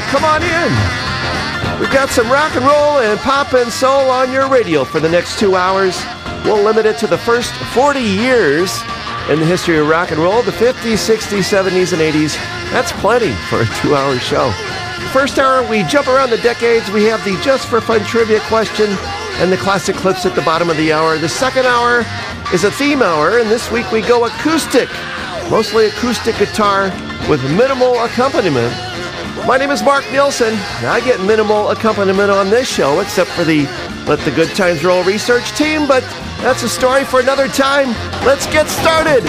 Come on in. We've got some rock and roll and pop and soul on your radio for the next 2 hours. We'll limit it to the first 40 years in the history of rock and roll, the 50s, 60s, 70s, and 80s. That's plenty for a 2-hour show. First hour, we jump around the decades. We have the Just for Fun trivia question and the classic clips at the bottom of the hour. The second hour is a theme hour, and this week we go acoustic. Mostly acoustic guitar with minimal accompaniment. My name is Mark Nielsen, and I get minimal accompaniment on this show, except for the Let the Good Times Roll research team, but that's a story for another time. Let's get started.